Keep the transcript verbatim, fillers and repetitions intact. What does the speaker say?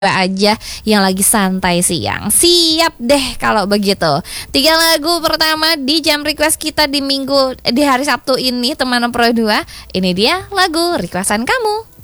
aja yang lagi santai siang. Siap deh kalau begitu. Tiga lagu pertama di jam request kita di minggu di hari Sabtu ini, teman Pro dua. Ini dia lagu requestan kamu.